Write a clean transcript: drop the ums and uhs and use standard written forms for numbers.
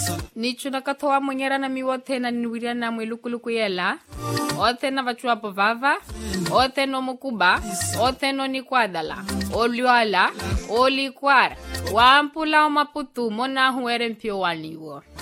Nichuna katoa mwenyera na miwote na niwiria na mwilukuluku yela. Ote na vachuapo vava. Ote no mukuba. Ote no nikwadala. Oliwala. Olikwara. Wampula o maputu mona huere mpio waniwo.